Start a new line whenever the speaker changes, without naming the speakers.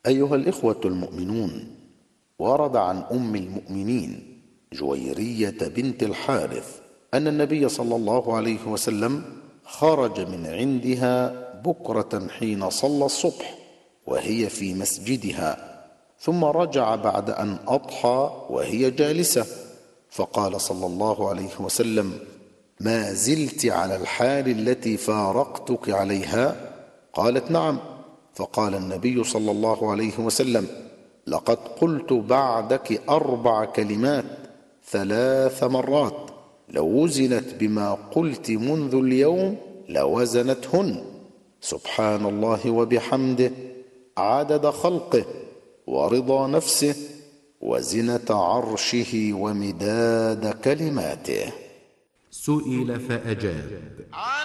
أيها الإخوة المؤمنون، ورد عن أم المؤمنين جويرية بنت الحارث أن النبي صلى الله عليه وسلم خرج من عندها بكرة حين صلى الصبح وهي في مسجدها، ثم رجع بعد أن أضحى وهي جالسة، فقال صلى الله عليه وسلم: ما زلت على الحال التي فارقتك عليها؟ قالت: نعم. فقال النبي صلى الله عليه وسلم: لقد قلت بعدك 4 كلمات 3 مرات، لو وزنت بما قلت منذ اليوم لوزنتهن: سبحان الله وبحمده، عدد خلقه، ورضا نفسه، وزنة عرشه، ومداد كلماته.
سئل فأجاب: